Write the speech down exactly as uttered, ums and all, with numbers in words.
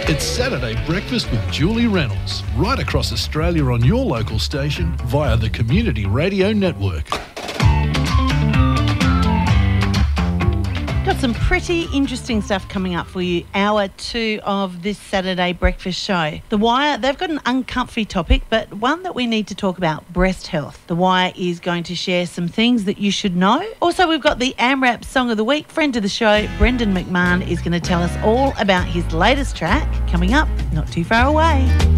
It's Saturday Breakfast with Julie Reynolds, right across Australia on your local station via the Community Radio Network. Got some pretty interesting stuff coming up for you. Hour two of this Saturday breakfast show. The Wire, they've got an uncomfy topic, but one that we need to talk about, breast health. The Wire is going to share some things that you should know. Also, we've got the AMRAP Song of the Week. Friend of the show, Brendan McMahon, is going to tell us all about his latest track coming up not too far away.